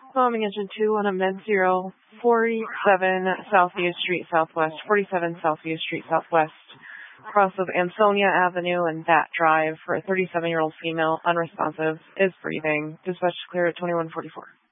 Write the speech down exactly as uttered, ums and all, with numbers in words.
Bombing engine two on a med zero, forty-seven Southview Street Southwest, forty-seven Southview Street Southwest, cross of Ansonia Avenue and Bat Drive for a thirty-seven-year-old female, unresponsive, is breathing. Dispatch clear at twenty-one forty-four.